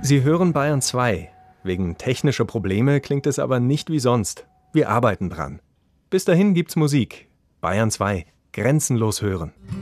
Sie hören Bayern 2. Wegen technischer Probleme klingt es aber nicht wie sonst. Wir arbeiten dran. Bis dahin gibt's Musik. Bayern 2. Grenzenlos hören.